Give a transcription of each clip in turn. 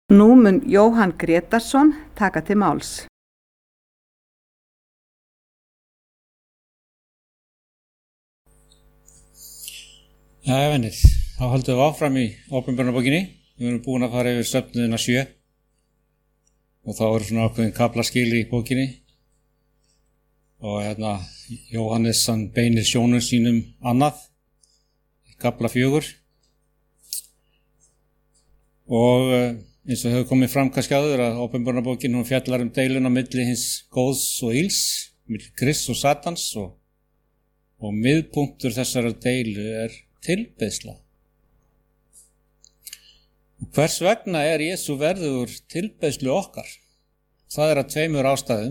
Nú mun Jóhann Grétarsson taka til máls. Jæja, vinir, þá höldum við áfram í Opinberunarbókinni. Við erum búin að fara yfir söfnuðina 7 og þá eru svona ákveðin kaflaskil í bókinni. Og Jóhannes hann beinir sjónum sínum annað, kafla 4. Og eins og hefur komið fram kannski áður að Opinberunarbókin hún fjallar deiluna milli hins góðs og ills, milli Krists og Satans og miðpunktur þessara deilu tilbeiðsla. Og hvers vegna Jesú verður tilbeiðslu okkar? Það af 2 ástæðum.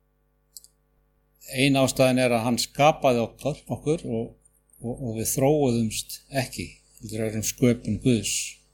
Ein ástæðan að hann skapaði okkur og við þróuðumst ekki. Við erum sköpun Guðs.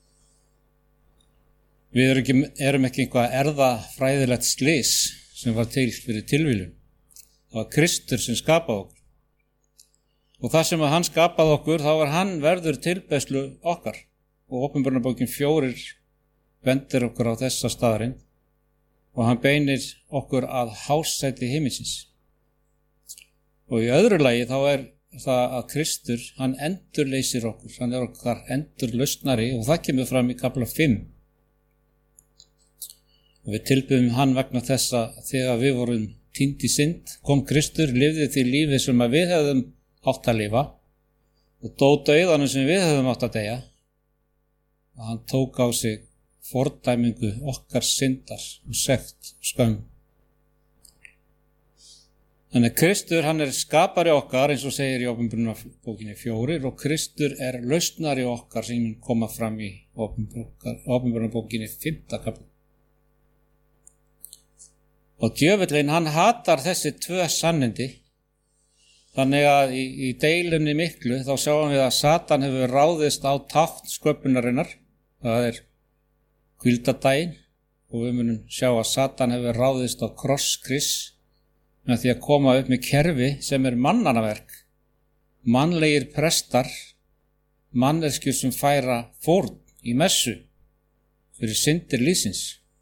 Við erum ekki eitthvað erfðafræðilegt slys sem var til fyrir tilviljun. Það var Kristur sem skapaði okkur. Og það sem hann skapaði okkur, þá hann verður tilbeiðslu okkar. Og Opinberunarbókin 4 bendir okkur á þessa staðarinn og hann beinir okkur að hásæti himinsins. Og í öðru lagi þá það að Kristur, hann endurleysir okkur, hann okkar endurlausnari og það kemur fram í kafla 5. Og við tilbiðum hann vegna þess að þegar við vorum týnd í synd, kom Kristur, lifði því lífi sem að við hefðum átt að lifa og dó dauðanum sem við hefðum átt að deyja. Og hann tók á sig fordæmingu okkar syndar og sekt og skömm. Þannig Kristur, hann skapari okkar eins og segir í Opinberunarbókinni 4 og Kristur lausnari okkar sem mun koma fram í Opinberunarbókinni 5. kapla. Og djöfullinn, hann hatar þessi 2 sannindi. Þannig að í deilunni miklu þá sjáum við að Satan hefur ráðist á tákn sköpunarinnar. Það hvíldardaginn og við munum sjá að Satan hefur ráðist á kross Krists með því að koma upp með kerfi sem mannanaverk. Mannlegir prestar, manneskjur sem færa fórn í messu fyrir syndir lífsins.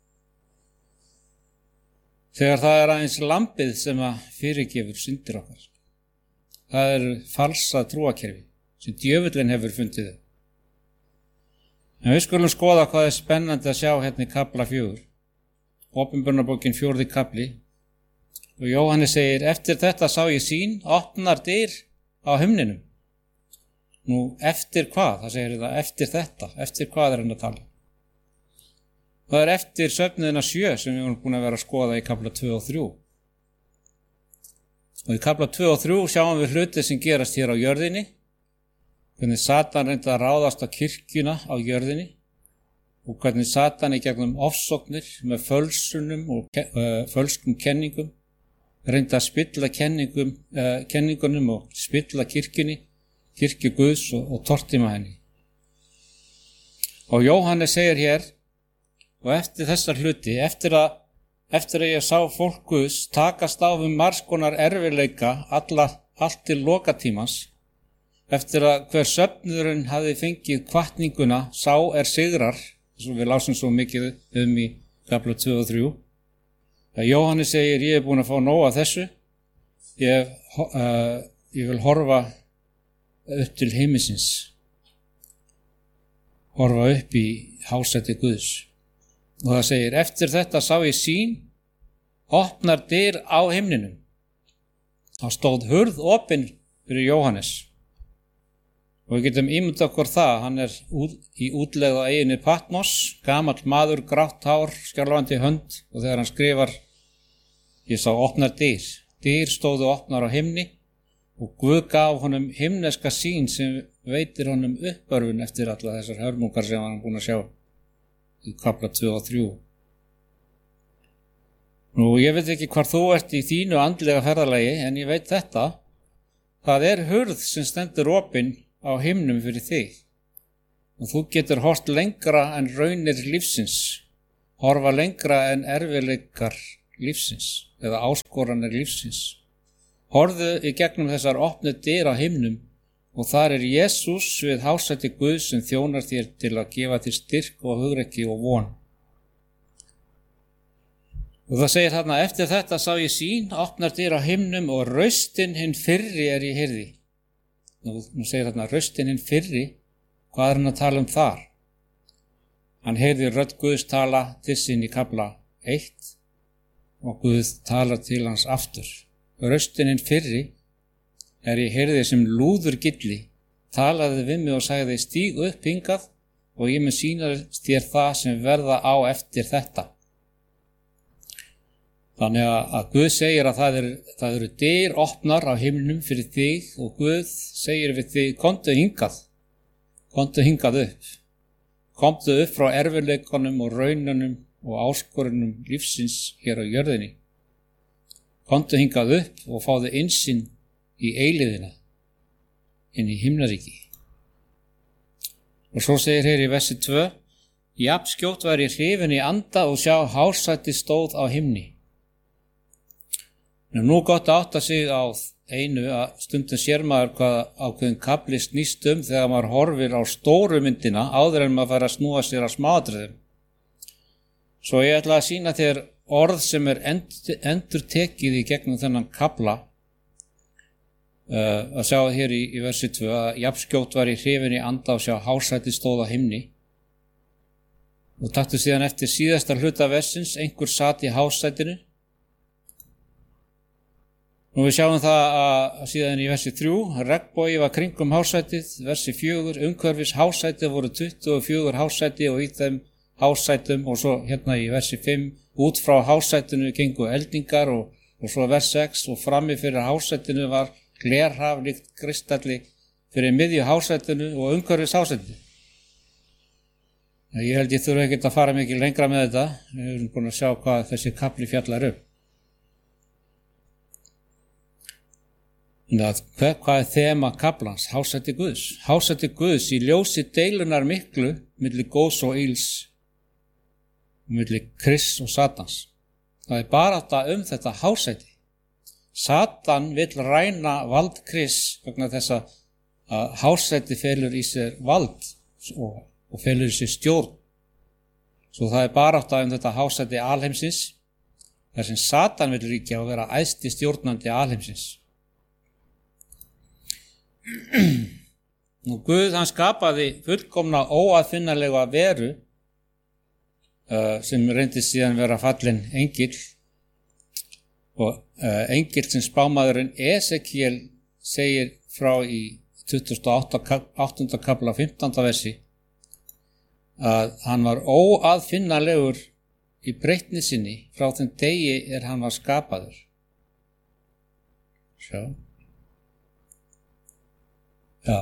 Þegar það aðeins lambið sem fyrirgefur syndir okkar. Það falsa trúakerfi sem djöfullinn hefur fundið. En við skulum skoða hvað spennandi að sjá hérna í kafla 4. Opinberunarbókin 4. kapli. Og Jóhannes segir, eftir þetta sá ég sýn, opnar dyr á himninum. Nú, eftir hvað? Það segir það, eftir þetta. Eftir hvað hann að tala? Það eftir söfnuðina 7 sem við erum búin að vera að skoða í kafla 2 og 3. Og í kafla 2 og 3 sjáum við hluti sem gerast hér á jörðinni, hvernig Satan reyndi að ráðast á kirkjuna á jörðinni og hvernig Satan í gegnum ofsóknir með fölsunum og fölskum kenningum reyndi að spilla kenningunum og spilla kirkjunni, kirkju Guðs og tortíma henni. Og Jóhannes segir hér, og eftir þessar hluti, eftir að ég sá fólk Guðs takast á margs konar erfiðleika allt til lokatímans, eftir að hver söfnuðurinn hafði fengið hvatninguna, sá sigrar, sem við lásum svo mikið í kafla 2 og 3. Jóhannes segir, ég búin að fá nóg af þessu, ég vil horfa upp til himinsins, horfa upp í hásæti Guðs. Og það segir, eftir þetta sá ég sýn, opnar dyr á himninum. Þá stóð hurð opin fyrir Jóhannes. Og við getum ímyndað okkur það, hann í útlegð á eyjunni Patmos, gamall maður, grátt hár, skjálfandi hönd og þegar hann skrifar, ég sá opnar dyr. Dyr stóðu opnar á himni og Guð gaf honum himneska sýn sem veitir honum uppörfun eftir alla þessar hörmungar sem hann búin að sjá í kafla 2 og 3. Nú, ég veit ekki hvar þú ert í þínu andlega ferðalagi, en ég veit þetta. Það hurð sem stendur opin á himnum fyrir þig. Og þú getur hort lengra en raunir lífsins, horfa lengra en erfiðleikar lífsins eða áskoranir lífsins. Horfðu í gegnum þessar opnu dyr á himnum og þar Jesús við hásæti Guðs sem þjónar þér til að gefa þér styrk og hugrekki og von. Og það segir þarna, eftir þetta sá ég sýn, opnar dyr á himnum og raustin hinn fyrri ég heyrði. Nú segir þarna, raustin hinn fyrri, hvað hann að tala þar? Hann heyrði rödd Guðs tala til sín í kafla 1 og Guð talar til hans aftur. Raustin hinn fyrri ég heyrði sem lúður gilli, talaði við mig og sagði, stíg upp hingað og ég mun sýna þér það sem verða á eftir þetta. Þannig að Guð segir að það eru dyr opnar á himnum fyrir þig og Guð segir við þig, komdu hingað upp. Komdu upp frá erfiðleikunum og raununum og áskorunum lífsins hér á jörðinni. Komdu hingað upp og fáðu innsýn í eilíðina, inn í himnaríki. Og svo segir hér í versi 2, jafnskjótt var ég hrifinn í anda og sjá hásæti stóð á himni. Nú gott að átta sig á einu að stundum sér maður hvað ákveðin kafli snýst þegar maður horfir á stóru myndina áður en maður fær að snúa sér á smáatriðum. Svo ég ætla að sýna þér orð sem endurtekið í gegnum þennan kafla. Að sjá hér í versi 2 að jafnskjótt var ég hrifinn í anda og sjá hásæti stóð á himni. Og taktu síðan eftir síðasta hluta versins, einhver sat í hásætinu. Nú við sjáum það að síðan í versi 3, regnbogi var kringum hásætið, versi 4, umhverfis hásætið voru 24 hásæti og í þeim hásætum og svo hérna í versi 5, út frá hásætinu gengu eldingar og svo vers 6 og frammi fyrir hásætinu var glerhaf líkt kristalli fyrir miðju hásætinu og umhverfis hásætinu. Ég held ég þurfi ekkert að fara mikið lengra með þetta, við erum búin að sjá hvað þessi kafli fjallar Hvað þema kaflans? Hásæti Guðs. Hásæti Guðs í ljósi deilunar miklu milli góðs og ills, milli Krists og Satans. Það barátta þetta hásæti. Satan vill ræna vald Krists vegna þess að hásæti felur í sér vald og felur í sér stjórn. Svo það barátta þetta hásæti alheimsins, þar sem Satan vill ríkja og vera æðsti stjórnandi alheimsins. Nú Guð hann skapaði fullkomna óaðfinnanlega veru sem reyndist síðan vera fallinn engill og engill sem spámaðurinn Esekiel segir frá í 28. kafla 15. versi að hann var óaðfinnanlegur í breytni sinni frá þeim degi hann var skapaður. Sjá. Já,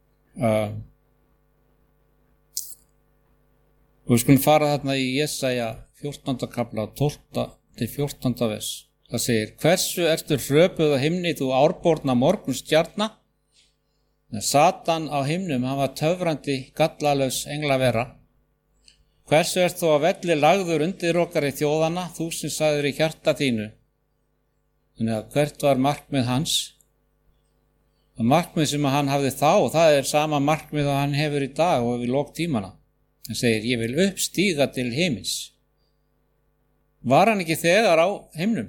og við skulum fara þarna í Jesaja 14. kafla 12. til 14. vers. Það segir, hversu ertu hröpuð á himni þú árborna morgunstjarna? Satan á himnum, hann var töfrandi gallalaus englavera. Hversu ert þú á velli lagður undir okkar í þjóðana, þú sem sagðir í hjarta þínu? Þannig að hvert var markmið hans? Það markmið sem hann hafði þá, það sama markmið að hann hefur í dag og við lok tímana. Hann segir, ég vil uppstíga til himins. Var hann ekki þegar á himnum?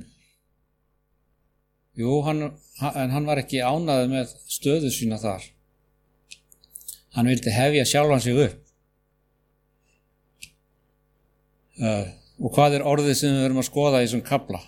Jú, en hann var ekki ánægður með stöðu sína þar. Hann vildi hefja sjálfan sig upp. Og hvað orðið sem við verum að skoða í þessum kafla?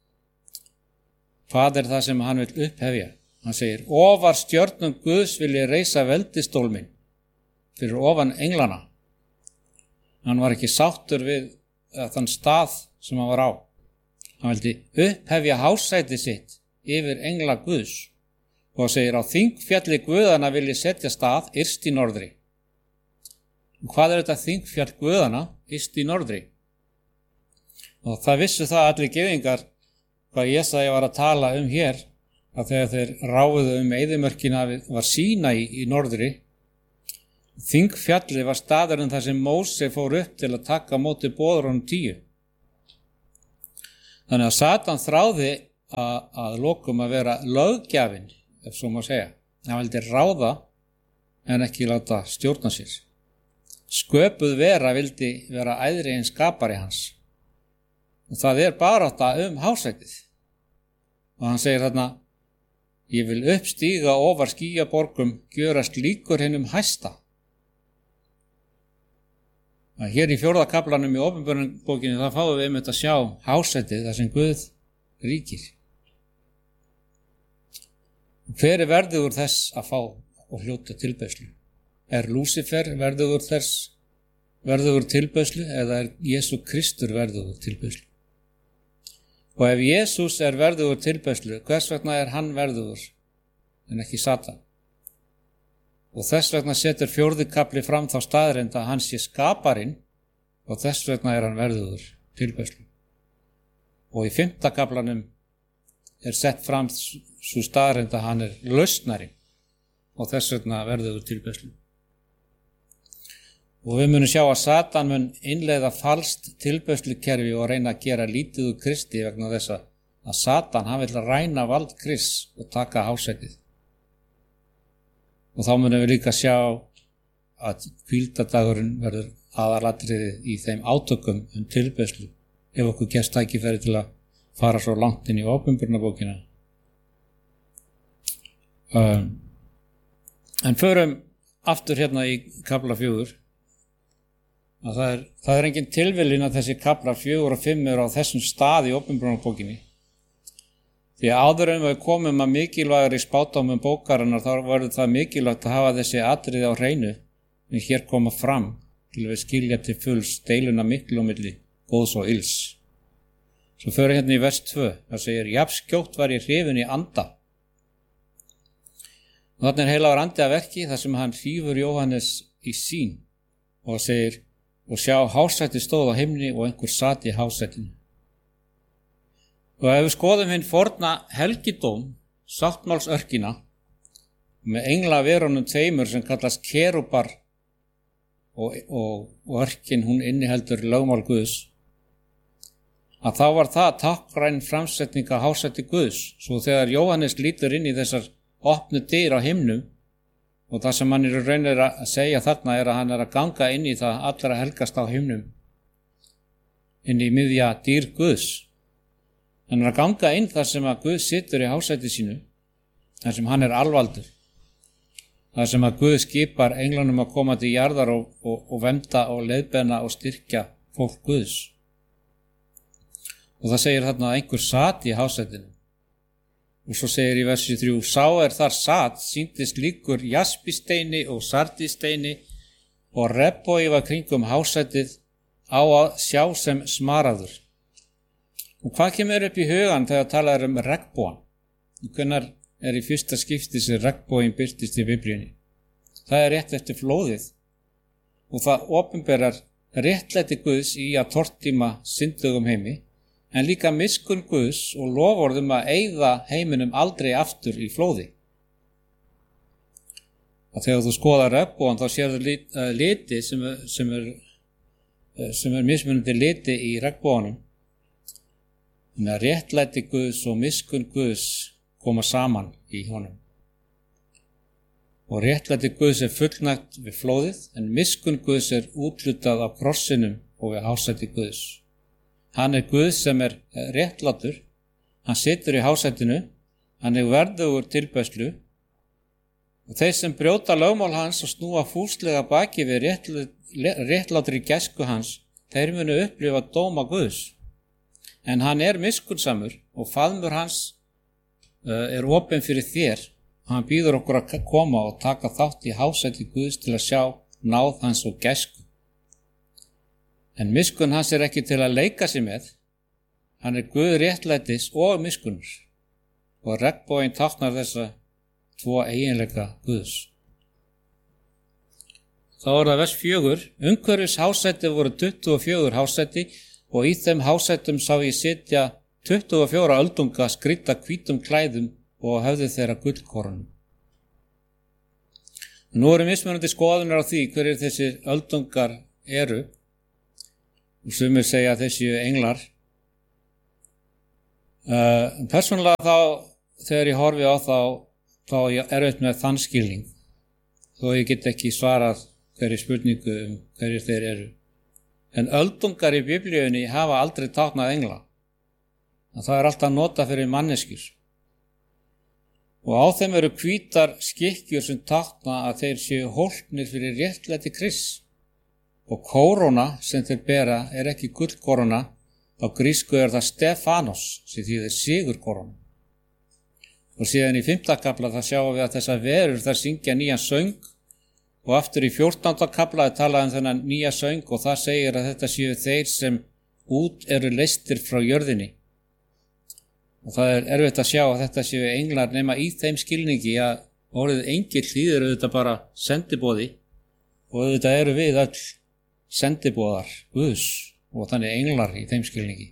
Hvað það sem hann vil upphefja? Hann segir, ofar stjörnum Guðs vil ég reisa veldistól minn fyrir ofan englana. Hann var ekki sáttur við þann stað sem hann var á. Hann vildi upphefja hásæti sitt yfir engla Guðs og segir, á þingfjalli Guðana vil ég setja stað yst í norðri. Og hvað þetta þingfjall Guðana yst í norðri? Og það vissu það allir gyðingar hvað Jesaja var að tala hér, að þegar þeir ráfuðu eyðimörkina var Sínai í norðri. Þingfjalli var staðurinn þar sem Móse fór upp til að taka á móti boðorðunum 10. Þannig að Satan þráði að lokum að vera löggjafinn, ef svo má segja. Hann vildi ráða en ekki láta stjórna sér. Sköpuð vera vildi vera æðri en skapari hans. Og það barátta hásætið. Og hann segir þarna, ég vil uppstíga ofar skýjaborgum, gjörast líkur hinum hæsta. Hér í 4. kaflanum í Opinberunarbókinni þá fáum við einmitt að sjá hásætið þar sem Guð ríkir. Hver verðugur þess að fá og hljóta tilbeiðslu? Lúsifer verðugur tilbeiðslu eða Jesú Kristur verðugur tilbeiðslu? Og ef Jesús verðugur tilbeiðslu, hvers vegna hann verðugur en ekki Satan? Og þess vegna setur 4. kafli fram þá staðreynd að hann sé skaparinn og þess vegna hann verðugur tilbeiðslu. Og í 5. kaflanum sett fram svo staðreynd að hann lausnarinn og þess vegna verðugur tilbeiðslu. Og við munum sjá að Satan mun innleiða falskt tilbeiðslukerfi og reyna að gera lítið úr Kristi vegna þess að Satan hann vill ræna vald Krists og taka hásætið. Og þá munum við líka sjá að hvíldardagurinn verður aðalatriði í þeim átökum tilbeiðslu ef okkur gefst tækifæri til að fara svo langt inn í Opinberunarbókina. En förum aftur hérna í kafla 4. Að það engin tilviljun að þessi kaflar 4 og 5 á þessum stað í Opinberunarbókinni. Því áður en við komum að mikilvægari spádómum bókarinnar þá verður það mikilvægt að hafa þessi atriði á hreinu en hér koma fram til við skilja til fulls deiluna miklu á milli góðs og ills. Svo förum hérna í vers 2, það segir, jafnskjótt var ég hrifinn í anda. Og þarna heilagur andi að verki þar sem hann hrífur Jóhannes í sýn og segir, og sjá hásæti stóð á himni og einhver sat í hásætinu. Og ef við skoðum hinn forna helgidóm, sáttmálsörkina, með englaverunum tveimur sem kallast kerúbar og örkin hún inniheldur lögmál Guðs, að þá var það táknræn framsetning af hásæti Guðs. Svo þegar Jóhannes lítur inn í þessar opnu dyr á himnum og það sem hann raunir að segja þarna að hann að ganga inn í það allra helgast á himnum, inn í miðja dyr Guðs. Hann að ganga inn þar sem að Guð situr í hásæti sínu, þar sem hann alvaldur, þar sem að Guð skipar englanum að koma til jarðar og vernda og leiðbeina og styrkja fólk Guðs. Og það segir þarna að einhver sat í hásætinu. Og svo segir í versi 3, sá þar sat, sýndist líkur jaspisteini og sardisteini og rebbói var kringum hásætið á að sjá sem smaraður. Og hvað kemur upp í hugan þegar talað regnbogan? Hvenær í fyrsta skipti sem regnboginn birtist í Biblíunni? Það rétt eftir flóðið og það opinberar réttlæti Guðs í að tortíma syndugum heimi, en líka miskunn Guðs og loforðum að eyða heiminum aldrei aftur í flóði. Og þegar þú skoðar regnbogann þá sérðu liti sem mismunandi liti í regnboganum. Þannig að réttlæti Guðs og miskunn Guðs koma saman í honum. Og réttlæti Guðs fullnægt við flóðið, en miskunn Guðs úthlutað á krossinum og við hásæti Guðs. Hann Guð sem réttlátur, hann situr í hásætinu, hann verðugur tilbeiðslu og þeir sem brjóta lögmál hans og snúa fúslega baki við réttlátri gæsku hans, þeir munu upplifa dóma Guðs. En hann miskunnsamur og faðmur hans opinn fyrir þér. Hann býður okkur að koma og taka þátt í hásæti Guðs til að sjá náð hans og gæsku. En miskunn hans ekki til að leika sig með. Hann Guð réttlætis og miskunnur. Og regnboginn táknar þessa tvo eiginleika Guðs. Þá það vers 4. Umhverfis hásæti voru 24 hásæti og í þeim hásætum sá ég sitja 24 öldunga skrýdda hvítum klæðum og höfðu þeirra gullkorunum. Nú mismunandi skoðunar á því hverjir þessir öldungar eru og sumir segja að þessi englar. Persónulega þá þegar ég horfi á þá ég erfitt með þann skilning þó ég get ekki svarað hverju spurningu hverjir þeir eru. En öldungar í biblíunni hafa aldrei táknað engla. Það alltaf notað fyrir manneskjur. Og á þeim eru hvítar skikkjur sem tákna að þeir séu hólpnir fyrir réttlæti Krists. Og kóróna sem þeir bera ekki gullkóróna, á grísku það Stefanos sem þýðir sigurkóróna. Og síðan í 5. kafla það sjáum við að þessar verur þar syngja nýjan söng og aftur í 14. kafla talað þennan nýja söng og það segir að þetta séu þeir sem út eru leystir frá jörðinni. Og það erfitt að sjá að þetta séu englar nema í þeim skilningi að orðið engill þýðir auðvitað bara sendiboði og auðvitað eru við öll sendiboðar Guðs og þannig englar í þeim skilningi.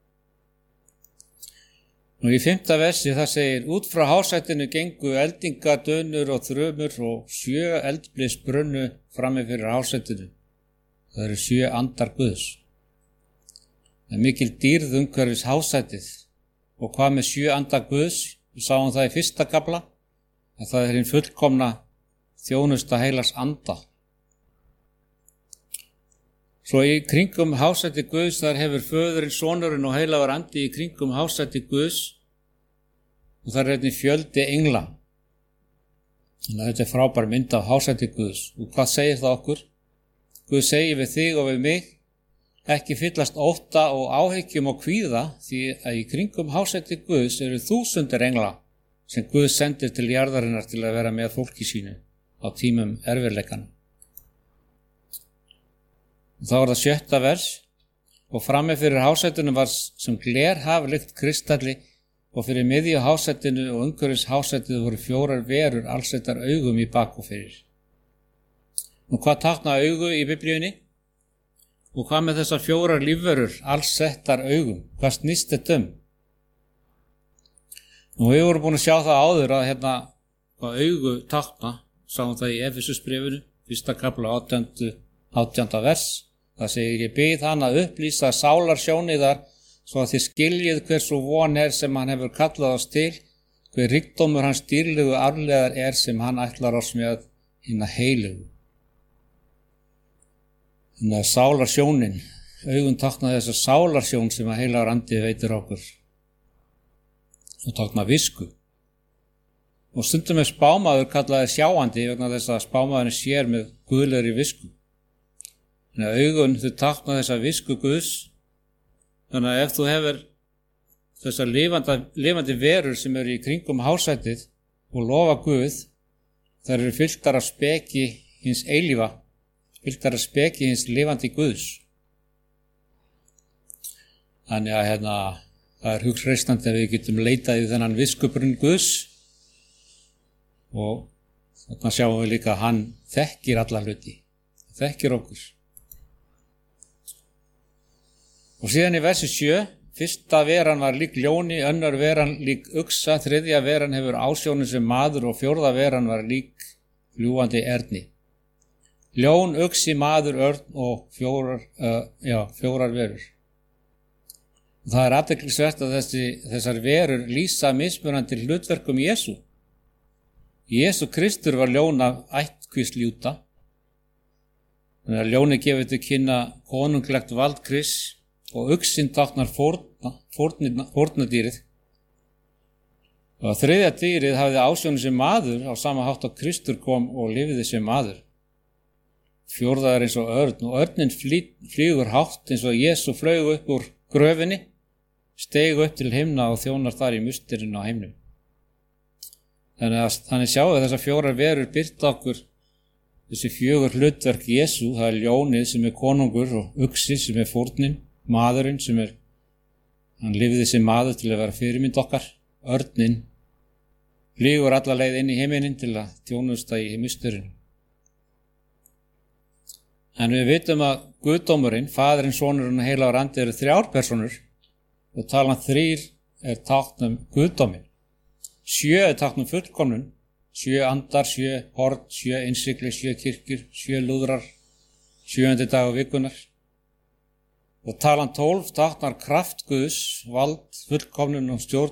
Nú í 5. versi það segir út frá hásætinu gengu eldingar, dönur og þrumur og 7 eldblis brunnu frammi fyrir hásætinu. Það eru 7 andar Guðs. Það mikil dýrð umhverfis hásætið og hvað með 7 andar Guðs, við sáum það í 1. kafla að það hinn fullkomna þjónusta heilags anda. Svo í kringum hásæti Guðs þar hefur föðurinn, sonurinn og heilagur andi í kringum hásæti Guðs og þar einnig fjöldi engla. Þannig að þetta frábær mynd af hásæti Guðs. Og hvað segir það okkur? Guð segir við þig og við mig, ekki fyllast ótta og áhyggjum og kvíða því að í kringum hásæti Guðs eru 1000 engla sem Guð sendir til jarðarinnar til að vera með fólki sínu á tímum erfiðleikana. Þá það 7. vers og frammi fyrir hásætinu var sem glerhaf lykt kristalli og fyrir miðju hásætinu og umhverfis hásætinu voru 4 verur allsettar augum í bak og fyrir. Og hvað tákna augu í biblíunni? Og hvað með þessar 4 lífverur allsettar augum? Hvað snýst þetta um? Nú við vorum búin að sjá það áður að hvað augu tákna, sáum það í Efesusbréfinu, 1. kafla 18. vers. Það segir ég bið hann að upplýsa sálarsjóniðar svo að þið skiljið hversu von sem hann hefur kallað oss til, hver ríkdómur hans dýrlegu arfleðar sem hann ætlar oss með hina heilugu. Þannig að sálarsjónin, augun tákna þessa sálarsjón sem að heilagur andi veitir okkur og tákna visku. Og stundum spámaður kallaði sjáandi vegna þess að spámaðurinn sér með guðlegri visku. Þannig að augun þau tákna þessa visku Guðs. Þannig að ef þú hefur þessar lifandi verur sem eru í kringum hásætið og lofa Guð, þær eru fylltar af speki hins eilífa, fylltar af speki hins lifandi Guðs. Þannig að það hugreistandi að við getum leitað í þennan viskubrunn Guðs og þarna sjáum við líka að hann þekkir alla hluti, þekkir okkur. Og síðan í versi 7, 1. veran var lík ljóni, 2. veran lík uxa, 3. veran hefur ásjónin sem maður og 4. veran var lík fljúgandi erni. Ljón, uxi, maður, örn og 4 verur. Það er athyglisvert að þessar verur lýsa mismunandi hlutverkum Jesú. Jesú Kristur var ljón af ættkvísl Júda. Þannig að ljóni gefur til kynna konunglegt vald Krists og uxinn táknar fórnadýrið. Og 3. dýrið hafði ásjónin sem maður á sama hátt að Kristur kom og lifði sem maður. 4. er eins og örn og örnin flýgur hátt eins og Jesú flaug upp úr gröfinni, steig upp til himna og þjónar þar í musturinn á himnum. Þannig sjáum við þessar 4 verur birta okkur þessi 4 hlutverk Jesú. Það er ljónið sem konungur og uxi sem fórnin, maðurinn sem hann lifði sem maður til að vera fyrirmynd okkar, örnin flýgur alla leið inn í heiminin til að þjónusta í musturinn. En við vitum að Guðdómurinn, Faðirinn, Sonurinn og heilagur andi eru 3 persónur og talan 3 er tákn Guðdóminn. 7 er tákn fullkomnun, 7 andar, 7 horn, 7 innsigli, 7 kirkjur, 7 lúðrar, 7. dag vikunar. Og talan 12 táknar kraft Guðs, vald, fullkomnun og stjórn.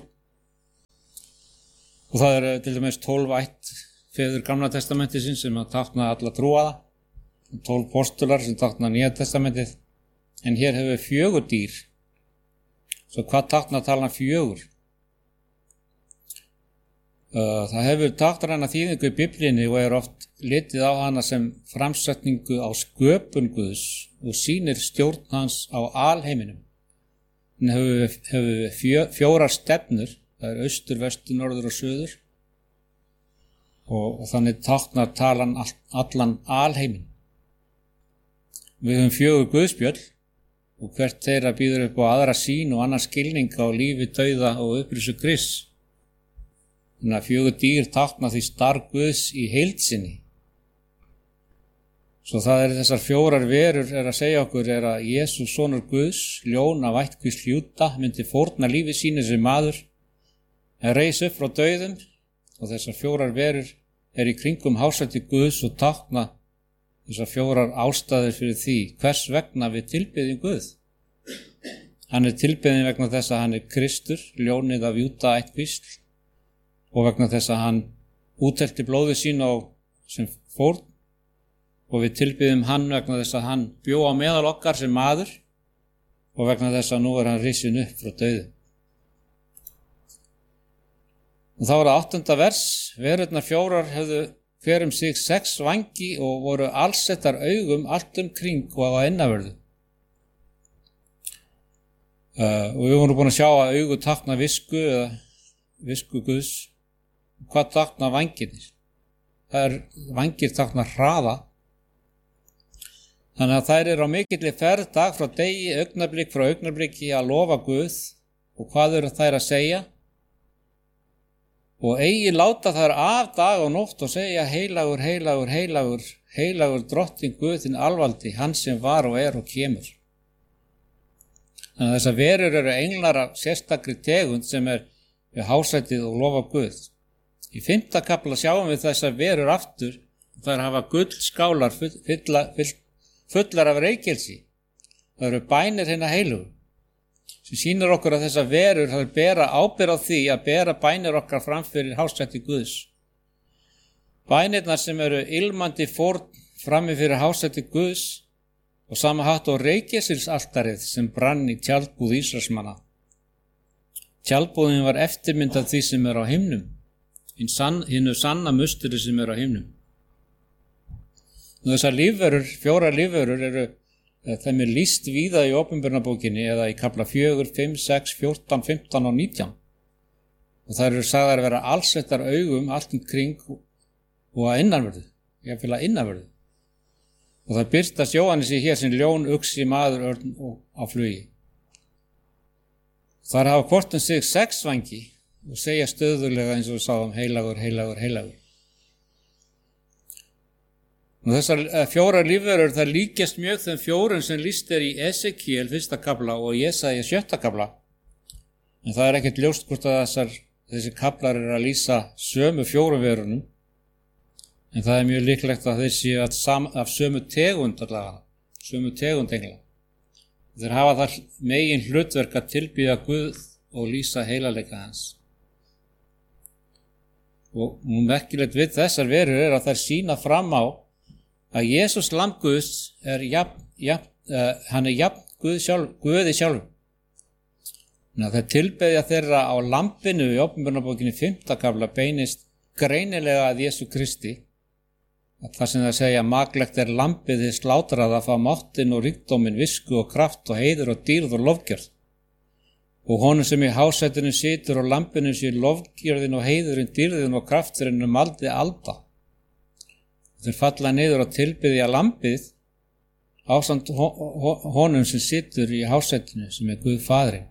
Og það eru til dæmis 12 ættfeður Gamla testamentisins sem tákna alla trúaða, 12 postular sem tákna Nýja testamentið en hér hefur 4 dýr. Svo hvað táknar talan 4? Það hefur táknræna þýðingu í Biblíunni og oft litið á hana sem framsetningu á sköpun Guðs og sýnir stjórn hans á alheiminum. Hann hefur 4 stefnur, það austur, vestur, norður og suður, og þannig táknar talan allan alheimin. Við höfum 4 guðspjöll og hvert þeirra býður upp á aðra sýn og annar skilning á lífi, dauða og upprisu Krists. Þannig að 4 dýr tákna því starf Guðs í heild sinni. Svo það þessar 4 verur að segja okkur að Jesús sonur Guðs, ljón af ættkvísl Júda, myndi fórna lífi sínu sem maður, en reis upp frá dauðum, og þessar 4 verur í kringum hásæti Guðs og tákna þessar 4 ástæður fyrir því hvers vegna við tilbiðjum Guð. Hann tilbiðinn vegna þess að hann Kristur, ljónið af Júda ættkvísl, og vegna þess að hann úthelti blóði sín sem fórn, og við tilbiðjum hann vegna þess að hann bjó á meðal okkar sem maður og vegna þess að nú hann risinn upp frá dauðum. Og þá var það 8. vers, verurnar 4 hefðu hver sig 6 vængi og voru allsettar augum allt kring og á innavörðu. Og við vorum búin að sjá að augu tákna visku eða visku Guðs. Hvað tákna vængirnir? Vængir tákna hraða. Þannig að þær á mikilli ferð dag frá degi, augnablik frá augnabliki að lofa Guð. Og hvað eru þær að segja? Og eigi láta þær af dag og nótt og segja heilagur, heilagur, heilagur, heilagur drottinn Guð hinn alvaldi, hann sem var og kemur. Þannig að þessar verur eru englar af sérstakri tegund sem við hásætið og lofa Guð. Í 5. kafla sjáum við þessar verur aftur, þær hafa gullskálar fullar af reykelsi. Það eru bænir hinna heilugu, sem sýnir okkur að þessar verur þær bera ábyrgð á því að bera bænir okkar fram fyrir hásæti Guðs. Bænirnar sem eru ilmandi fórn frammi fyrir hásæti Guðs og sama hátt á reykelsilsaltarið sem brann í tjaldbúð Ísraelsmanna. Tjaldbúðin var eftirmynd af því sem á himnum, hinu sanna musteri sem á himnum. Og þessar lífverur, 4 lífverur þeim lýst víða í Opinberunarbókinni eða í kafla 4, 5, 6, 14, 15 og 19. Og þær eru sagðar að vera allsettar augum allt kring og að innanverðu, jafnvel að innanverðu. Og það birtast Jóhannesi hér sem ljón, uxi, maður, örn og á flugi. Þar hafa hvort sig 6 vængi og segja stöðulega eins og við sáum heilagur, heilagur, heilagur. Og þessar 4 lífverur það líkjast mjög þeim 4 sem lýst í Esekiel 1. kafla og Jesaja 7. kafla. En það ekkert ljóst hvort að þessi kaflar að lýsa sömu 4 verunum. En það mjög líklegt að þeir séu af sömu tegund allavega, sömu tegund engla. Þeir hafa það megin hlutverk að tilbýða Guð og lýsa heilagleika hans. Og merkilegt við þessar verur að þær sýna fram á að Jesús lamb Guðs hann jafn Guði sjálf. Þannig að þeir tilbeðja þeirra á lambinu í Opinberunarbókinni 5. kafla beinist greinilega að Jesú Kristi. Það sem það segja maglegt lambið þið slátrað að fá máttin og ríkdómin, visku og kraft og heiður og dýrð og lofgjörð. Og honum sem í hásætinu situr og lambinu sé lofgjörðin og heiðurinn, dýrðin og krafturinn aldi alda. Þeir falla niður og tilbiðja lambið ásamt honum sem situr í hásætinu sem Guð Faðirinn.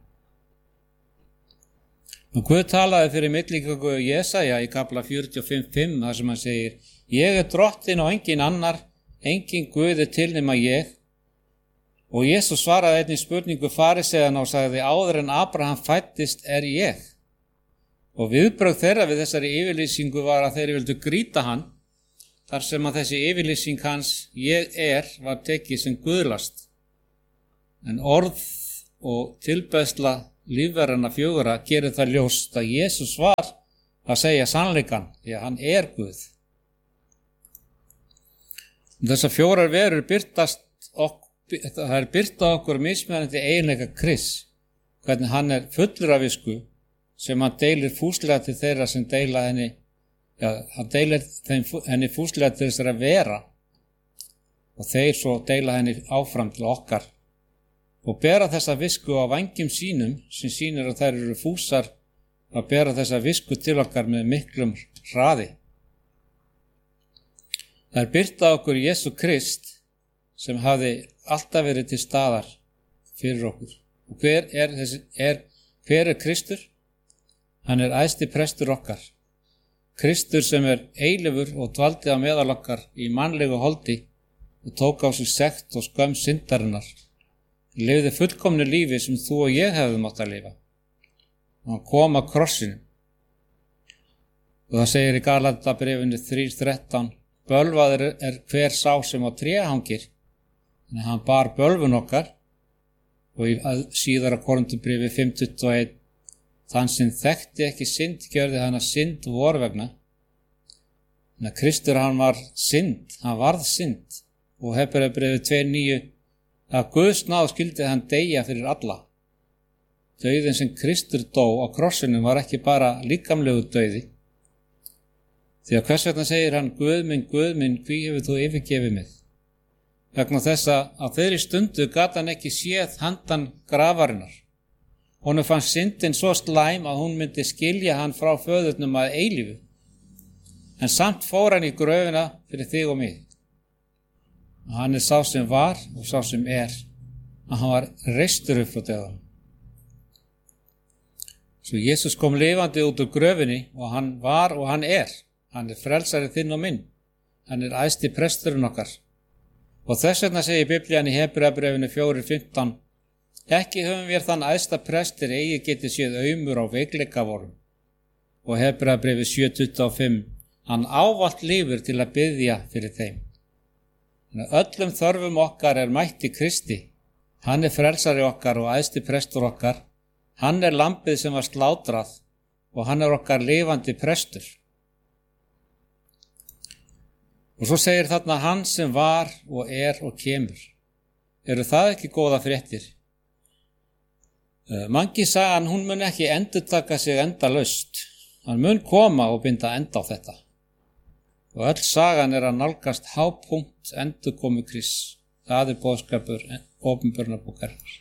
Og Guð talaði fyrir milligöngu Jesaja í kafla 45:5 þar sem hann segir: Ég drottinn og engin annar, engin Guð til nema ég. Og Jesús svaraði einnig spurningu fariseiðana og sagði: Áður en Abraham fæddist ég. Og viðbrögð þeirra við þessari yfirlýsingu var að þeir vildu grýta hann, þar sem að þessi yfirlýsing hans ég var tekið sem guðlast. En orð og tilbeðsla lífverðanna 4 gerir það ljóst að Jesús var að segja sannleikann, því að hann Guð. Þessar 4 verur birtast byrta okkur mismunandi eiginleika Krists, hvernig hann fullur af visku sem hann deilir fúslega til þeirra sem deila henni, hann deilir henni fúslega til þessara vera og þeir svo deila henni áfram til okkar og bera þessa visku á vængjum sínum sem sýnir að þær eru fúsar að bera þessa visku til okkar með miklum hraði. Það byrta okkur Jesú Krist sem hafði alltaf verið til staðar fyrir okkur. Og hver Kristur? Hann æðsti prestur okkar. Kristur sem eilífur og dvaldi á meðal okkar í mannlegu holdi og tók á sig sekt og skömm syndarinnar. Lifði fullkomnu lífi sem þú og ég hefðum átt að lifa. Og hann kom að krossinu. Og það segir í Galatabréfinu 3:13, bölvaður hver sá sem á tré hangir, en hann bar bölvun okkar, og í síðara Korinthubréfi 5:21, þann sem þekkti ekki synd gjörði hann að synd vor vegna. En að Kristur hann var synd, hann varð synd, og Hebreabréfi 2:9, að Guðs náð skyldi hann deyja fyrir alla. Dauðinn sem Kristur dó á krossinum var ekki bara líkamlegu dauði, því að hvers vegna segir hann, Guð minn, hví hefur þú yfirgefið mig? Vegna þess að þeirri stundu gat hann ekki séð handan grafarinnar. Honum fannst syndin svo slæm að hún myndi skilja hann frá föðurnum að eilífu. En samt fór hann í gröfina fyrir þig og mig. Og hann sá sem var og sá sem að hann var reistur upp frá dauðanum. Svo Jesús kom lifandi út úr gröfinni og hann var og hann Hann frelsari þinn og minn. Hann æðsti presturinn okkar. Og þess vegna segir Biblían í Hebreabréfinu 4:15, ekki höfum við þann æðsta prestur eigi geti séð aumur á veikleika vorum. Og Hebreabréfi 7:25, hann ávallt lifir til að biðja fyrir þeim. En öllum þörfum okkar mætt í Kristi. Hann frelsari okkar og æðsti prestur okkar. Hann lambið sem var slátrað og hann okkar lifandi prestur. Og svo segir þarna hann sem var og kemur. Eru það ekki góða fréttir? Mangi sagan, hún mun ekki endurtaka sig endalaust. Hann mun koma og binda enda á þetta. Og öll sagan að nálgast hápunkt endurkomu Krists. Það boðskapur Opinberunarbókarinnar.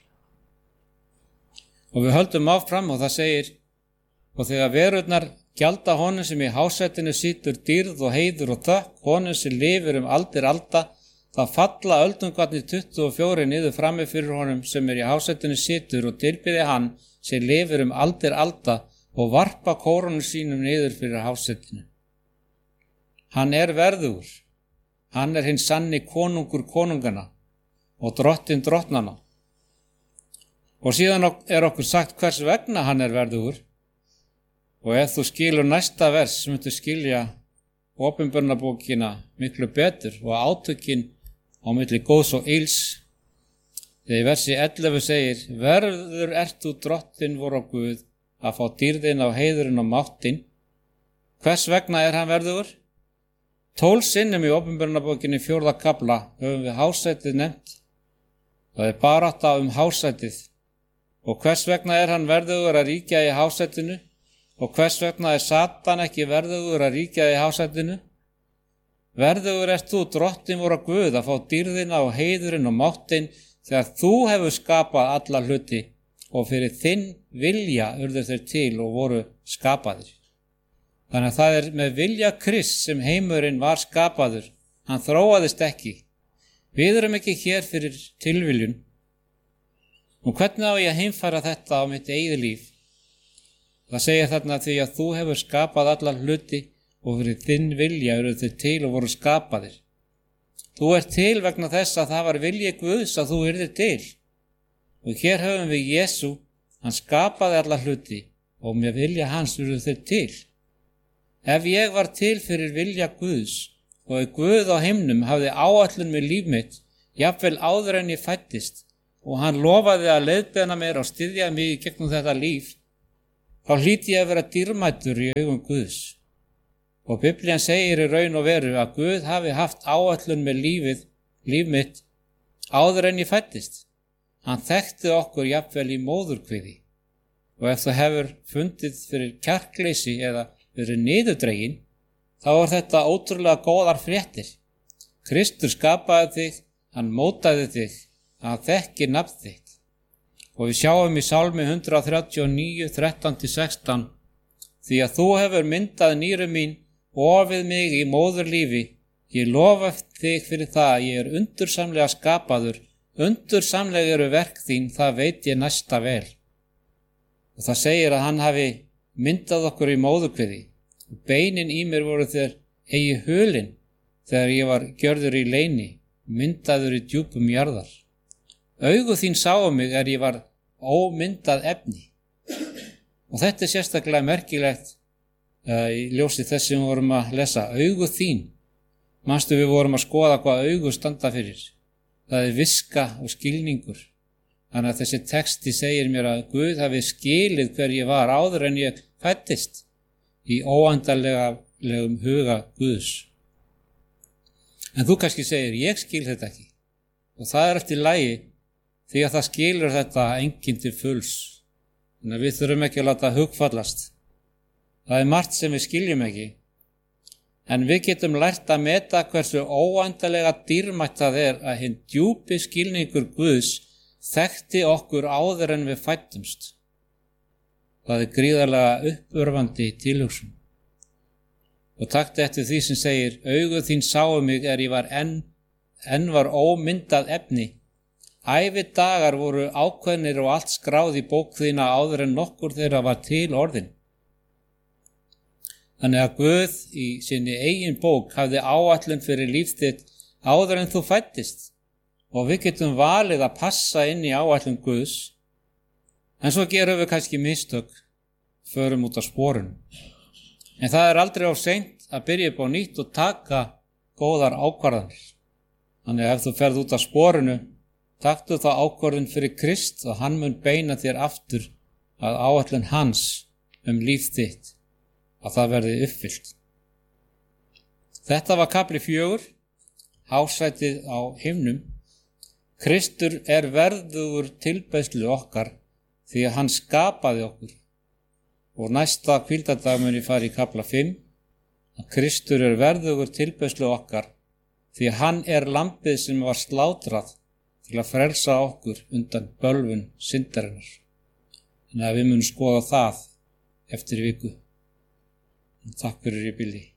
Og við höldum áfram og það segir, og þegar verurnar gjalda honum sem í hásætinu situr dýrð og heiður og þökk, honum sem lifir aldir alda, það falla öldungarnir 24 niður frammi fyrir honum sem í hásætinu situr og tilbiði hann sem lifir aldir alda og varpa kórónum sínum niður fyrir hásætinu. Hann verðugur, hann hinn sanni konungur konungana og drottinn drottnana. Og síðan okkur sagt hvers vegna hann verðugur. Og ef þú skilur næsta vers, myndu skilja Opinberunarbókina miklu betur og átökin á milli góðs og ills. Þegar í versi 11 segir, verður þú drottinn vor á Guð að fá dýrðin á heiðurinn og máttin. Hvers vegna hann verðugur? 12 sinnum í Opinberunarbókinni 4. kafla höfum við hásætið nefnt. Það barátta hásætið. Og hvers vegna hann verðugur að ríkja í hásætinu? Og hvers vegna Satan ekki verðugur að ríkja í hásætinu? Verðugur þú drottinn vor á Guð að fá dýrðina og heiðurinn og máttin þegar þú hefur skapað alla hluti og fyrir þinn vilja urðu þeir til og voru skapaðir. Þannig að það með vilja Krists sem heimurinn var skapaður. Hann þróaðist ekki. Við erum ekki hér fyrir tilviljun. Og hvernig á ég að heimfæra þetta á mitt eigið líf? Það segir þarna því að þú hefur skapað alla hluti og fyrir þinn vilja eru þau til og voru skapaðir. Þú til vegna þess að það var vilji Guðs að þú yrðir til. Og hér höfum við Jesú, hann skapaði alla hluti og með vilja hans eru þau til. Ef ég var til fyrir vilja Guðs og Guð á himnum hafði áætlun með líf mitt, jafnvel áður en ég fæddist, og hann lofaði að leiðbeina mér og styðja mig í gegnum þetta líf, þá hlýt ég að vera dýrmætur í augum Guðs. Og Biblían segir í raun og veru að Guð hafi haft áætlun með líf mitt áður en ég fæddist. Hann þekkti okkur jafnvel í móðurkviði. Og ef þú hefur fundið fyrir kjarkleysi eða fyrir niðurdregin, þá þetta ótrúlega góðar fréttir. Kristur skapaði þig, hann mótaði þig, hann þekkir nafn þitt. Og við sjáum í Sálmi 139, 13-16, því að þú hefur myndað nýru mín, ofið mig í móðurlífi, ég lofa þig fyrir það, ég undursamlega skapaður, undursamlega eru verk þín, það veit ég næsta vel. Og það segir að hann hafi myndað okkur í móðurkviði, og beinin í mér voru þeir eigi hulin, þegar ég var gjörður í leyni, myndaður í djúpum jarðar. Augu þín sáu mig ég var ómyndað efni. Og þetta sérstaklega merkilegt í ljósi þess sem við vorum að lesa. Augu þín. Manstu við vorum að skoða hvað augu standa fyrir. Það viska og skilningur. Þannig að þessi texti segir mér að Guð hafi skilið hver ég var áður en ég fæddist í óendanlegum huga Guðs. En þú kannski segir, ég skil þetta ekki. Og það eftir lagi, því að það skilur þetta enginn til fulls. Þannig að við þurfum ekki að láta hugfallast. Það margt sem við skiljum ekki. En við getum lært að meta hversu óendanlega dýrmætt það að hinn djúpi skilningur Guðs þekkti okkur áður en við fættumst. Það gríðarlega uppörvandi tilhugsun. Og taktu eftir því sem segir, augu þín sáu mig ég var enn var ómyndað efni. Ævi dagar voru ákveðnir og allt skráð í bók þína áður en nokkur þeirra var til orðin. Þannig að Guð í sinni eigin bók hafði áætlun fyrir líf þitt áður en þú fæddist og við getum valið að passa inn í áætlun Guðs. En svo gerum við kannski mistök, förum út á sporun. En það aldrei of seint að byrja upp á nýtt og taka góðar ákvarðanir. Þannig að ef þú ferð út á sporunu, taktu þá ákvörðun fyrir Krist og hann mun beina þér aftur að áætlun hans líf þitt, að það verði uppfyllt. Þetta var kafli 4, hásætið á himnum. Kristur verðugur tilbeiðslu okkar því að hann skapaði okkur. Og næsta hvíldardag mun ég fara í kafla 5, að Kristur verðugur tilbeiðslu okkar því að hann lambið sem var slátrað til að frelsa okkur undan bölvun syndarinnar. Þannig að við munum skoða það eftir viku. Takk fyrir í bili.